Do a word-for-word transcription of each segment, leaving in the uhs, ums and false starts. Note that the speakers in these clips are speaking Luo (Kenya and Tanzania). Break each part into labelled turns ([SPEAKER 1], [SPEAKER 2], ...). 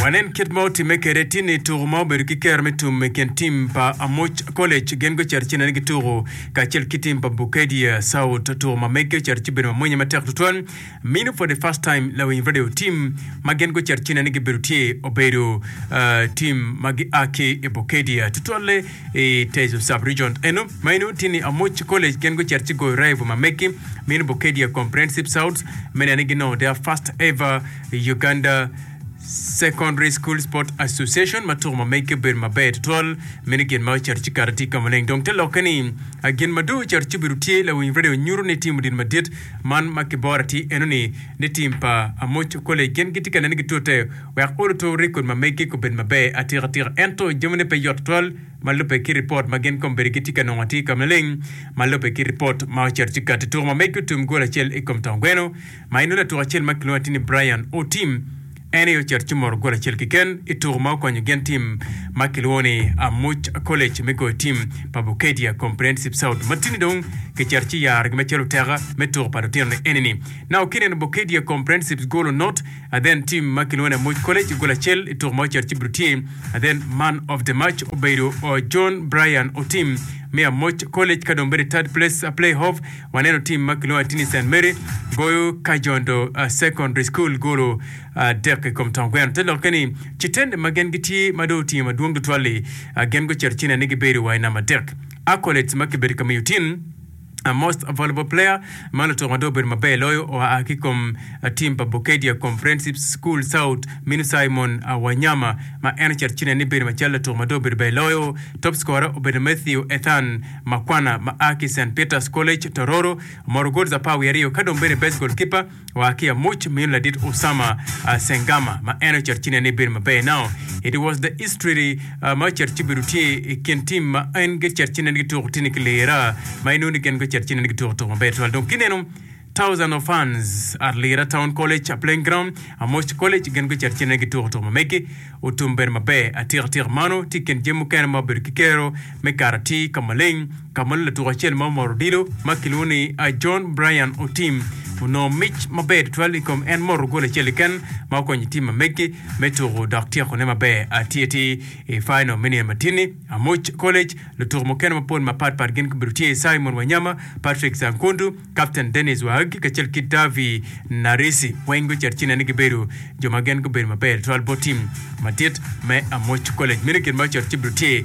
[SPEAKER 1] wanen kit mauti mekere tini turu mau beru kiker metum meken tim pa amoch college gengo charchina nigi turu ka chel kitim pa Bukedia South turu ma meke charchi beru mwenye matek tutuan minu for the first time la win radio team ma gengo charchina nigi beru tie oberu uh, team magi ake e Bukedia tutuanle e tezo sub-region eno mainu tini amoch college gengo charchi go raivu ma meke minu Bukedia Comprehensive South mena nigi no their first ever Uganda Secondary School Sport Association maturma make bir mabet tol menigen ma charchi karati kamaleng donc telokani again madu charchi birutie la win radio nyuro ne team din madit man makiborati enoni ne team pa amoch kole gen gitika ne gitote wa qulto record ma make ko ben mabe atira tira ento jemne pe yot tol malupe ki report magen kom berigitika no ati kamaleng malupe ki report ma charchi karati tourma make tum gola chel e kom tangweno mainola tour chel maklo atini Brian o team ene yo charchi mor gola chel kiken iturma ko nyen team makilwoni amuch college meko team pa Bukedia Comprehensive South matini dong ke charchi yar me chelo terra metur pa terne eneni now kinen Bukedia Comprehensive goal not and then team makilwoni amuch college gola chel iturma charchi brutie and then man of the match Obeiro or John Brian o team Mea Moch College kadombere third place a play off waneno team makilo atini Saint Mary goyo kajondo uh, secondary school golo uh, dek kom tangwen telo kani chitende magen giti mado team maduong twali uh, gengo cherchina nigi beri wa ina madek accolades makiberi kamiyutin a most valuable player manato madober mabe loyo o akikom uh, team pa Bukedia Comprehensive School South Minu Simon uh, Wanyama ma ene chine ni beri machala to madober be loyo top scorer Obed Matthew Ethan Makwana ma aki Saint Peter's College Tororo Morogoro za pawi yario kadombere best goalkeeper wa akia much Minu Ladit Osama uh, Sengama ma ene chine ni beri mabe now it was the history uh, ma cherchibiruti ken team ma enge chine ni turtini kilera ma inuni ken chine ni turto mabe twal donc kineno thousand of fans at Lira Town College a playing ground a most college gen go chine ni turto mameke utumber mabe atir tir mano tiken jemu ken ma berkikero me karati kamaleng kamal la turachel ma mordilo makiluni a John Brian o team no Mitch mabed twali kom en mor gole cheliken ma ko nyiti mameke metoro docteur ko ne mabe atieti e final mini matini a Moch College le tour moken ma pon ma pat par gen kubrutie Simon Wanyama Patrick Sankundu Captain Dennis Wahagi ka chelki Davi Narisi wengo cherchina ni giberu joma gen ko ber mabe twal botim matit me a Moch College mini ken ma cherchi brutie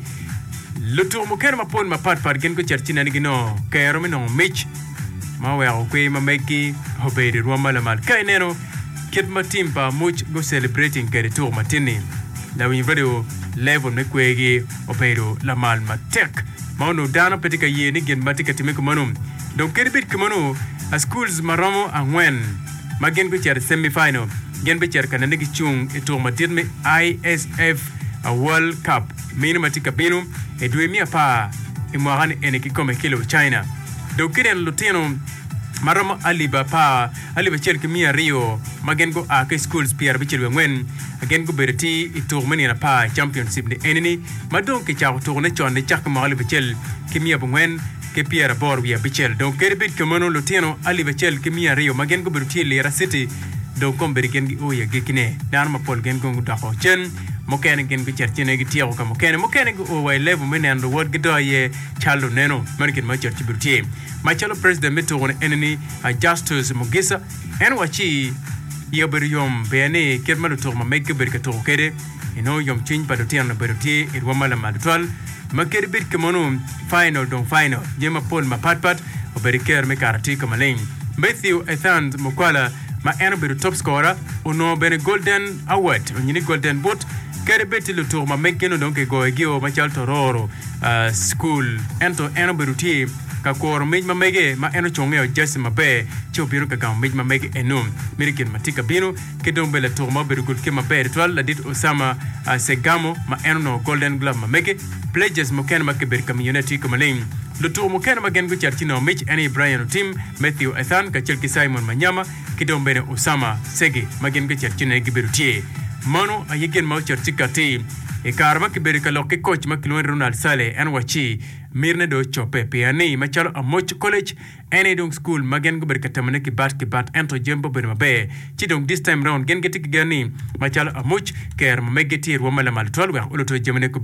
[SPEAKER 1] le tour moken ma pon ma pat par gen ko cherchina ni gino kayro mino Mitch mawe akwe mameki Obeiro Rwama la mal kaineno kit matim pa much go celebrating kere tour matini la win video level mekwegi Obeiro la mal matek mauno dana petika ye ni gen matika timeko manum donc kere bit kumano a schools maramo angwen magen go cher semi final gen be cher kana nigi chung e tour matini I S F a World Cup mini matika binu e duemia pa e mwagani eneki kome kilo China donc kere lutino Maram aliba pa aliba cherki mia Rio magengo ake schools Pierre bichel wen again go berti iturmeni na pa championship ni eneni madon ke chaw tourne chonde chak ma aliba chel kimia bwen ke Pierre bor via bichel donc kerbit ke mono lutino aliba chel kimia Rio magengo berti le city donc kom bergen gi oya gekine dan ma pol gen gongu dako chen mokene gen gi cherchine gi tiyo ka mokene mokene go o way level men and word gidoye chalo neno merkin ma cherchi berti Machalo President Meto on enemy a Justus Mugisa and wachi yoberium bene kermano to make berka to kede you know yom chin padotian berti it wamala madwal makere bit kemono final don final jema pol ma patpat oberiker me karati kamaleng Matthew Ethan Mokwala ma eno beru top scorer uno bene golden award nyini golden boot kere beti lo to ma mekeno donc go egio machal tororo uh, school ento eno beruti ka kor mij ma mege ma eno chongeo jesse mabe cho biro ka gam mij ma mege enum mirikin matika bino ke dombe la tourma berugul ke mabe etwal la dit Osama uh, Segamo ma eno no golden glove ma mege pledges mo ken ma ke ber community ko maleng le tour mo ken ma gen go chartino Mitch any Brian team Matthew Ethan ka chelki Simon Manyama ke dombe ne Osama Sege ma gen go chartino ke berutie mano ayegen ma chartika te e karma ki beri ka lokke coach ma kilwen Ronald Sale en wachi mirne do chope piani machalo Amoch College ene dong school magen go berka tamane ki bat ki bat ento jembo berma be chi dong this time round gen geti gani machalo Amoch ker ma megeti roma la mal tolwa uloto jemene